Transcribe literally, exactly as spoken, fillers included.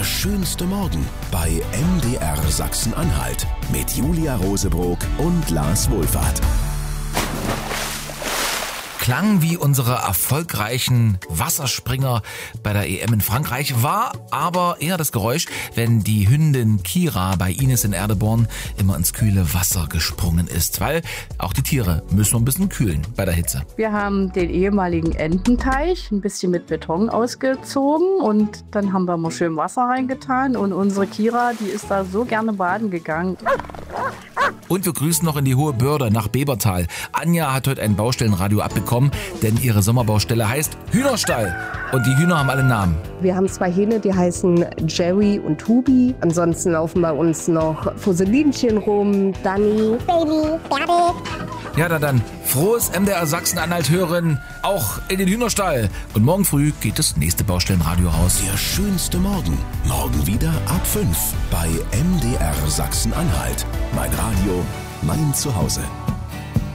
schönste Morgen bei M D R Sachsen-Anhalt mit Julia Rosebrock und Lars Wohlfahrt. Klang wie unsere erfolgreichen Wasserspringer bei der E M in Frankreich, war aber eher das Geräusch, wenn die Hündin Kira bei Ines in Erdeborn immer ins kühle Wasser gesprungen ist, weil auch die Tiere müssen ein bisschen kühlen bei der Hitze. Wir haben den ehemaligen Ententeich ein bisschen mit Beton ausgezogen und dann haben wir mal schön Wasser reingetan und unsere Kira, die ist da so gerne baden gegangen. Und wir grüßen noch in die Hohe Börde nach Bebertal. Anja hat heute ein Baustellenradio abbekommen, denn ihre Sommerbaustelle heißt Hühnerstall. Und die Hühner haben alle Namen. Wir haben zwei Hähne, die heißen Jerry und Tobi. Ansonsten laufen bei uns noch Fusselinchen rum, Dani, Baby, Bärde. Ja, dann, dann frohes M D R Sachsen-Anhalt hören, auch in den Hühnerstall. Und morgen früh geht das nächste Baustellenradio raus. Der schönste Morgen. Morgen wieder ab fünf bei M D R Sachsen-Anhalt. Mein Radio, mein Zuhause.